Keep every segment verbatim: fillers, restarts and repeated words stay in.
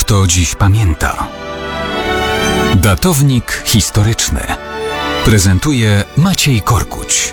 kto dziś pamięta. Datownik historyczny prezentuje Maciej Korkuć.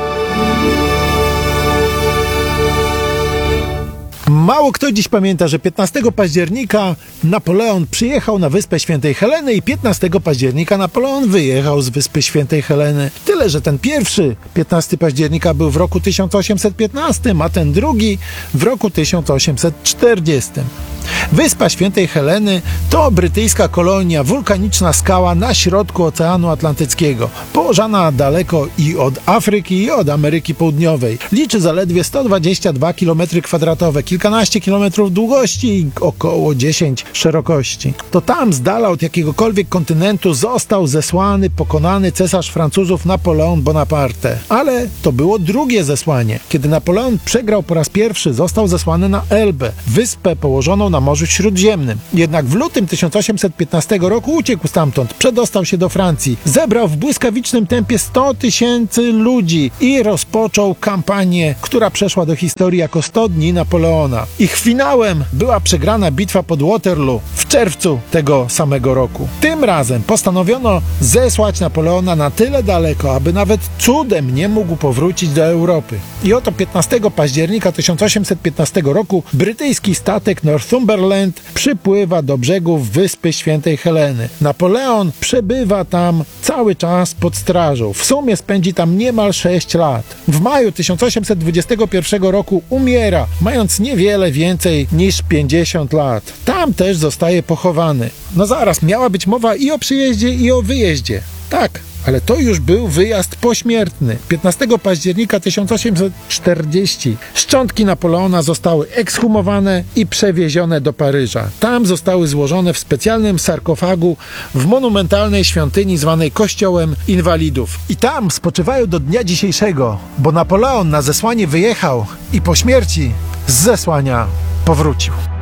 Mało kto dziś pamięta, że piętnastego października Napoleon przyjechał na Wyspę Świętej Heleny i piętnastego października Napoleon wyjechał z Wyspy Świętej Heleny. Tyle, że ten pierwszy, piętnastego października, był w roku tysiąc osiemset piętnastym, a ten drugi w roku tysiąc osiemset czterdziestym. Wyspa Świętej Heleny to brytyjska kolonia, wulkaniczna skała na środku Oceanu Atlantyckiego, położona daleko i od Afryki, i od Ameryki Południowej. Liczy zaledwie sto dwadzieścia dwa kilometry kwadratowe, kilkanaście kilometrów długości i około dziesięć szerokości. To tam z dala od jakiegokolwiek kontynentu został zesłany, pokonany cesarz Francuzów Napoleon Bonaparte. Ale to było drugie zesłanie. Kiedy Napoleon przegrał po raz pierwszy, został zesłany na Elbę, wyspę położoną na Morzu Śródziemnym. Jednak w lutym tysiąc osiemset piętnastego roku uciekł stamtąd, przedostał się do Francji, zebrał w błyskawicznym tempie sto tysięcy ludzi i rozpoczął kampanię, która przeszła do historii jako sto dni Napoleona. Ich finałem była przegrana bitwa pod Waterloo w czerwcu tego samego roku. Tym razem postanowiono zesłać Napoleona na tyle daleko, aby nawet cudem nie mógł powrócić do Europy. I oto piętnastego października tysiąc osiemset piętnastego roku brytyjski statek Northumberland przypływa do brzegów Wyspy Świętej Heleny. Napoleon przebywa tam cały czas pod strażą. W sumie spędzi tam niemal sześć lat. W maju tysiąc osiemset dwudziestego pierwszego roku umiera, mając niewiele więcej niż pięćdziesiąt lat. Tam też zostaje pochowany. No zaraz, miała być mowa i o przyjeździe, i o wyjeździe. Tak, ale to już był wyjazd pośmiertny. piętnastego października tysiąc osiemset czterdziestego szczątki Napoleona zostały ekshumowane i przewiezione do Paryża. Tam zostały złożone w specjalnym sarkofagu w monumentalnej świątyni zwanej Kościołem Inwalidów. I tam spoczywają do dnia dzisiejszego, bo Napoleon na zesłanie wyjechał i po śmierci z zesłania powrócił.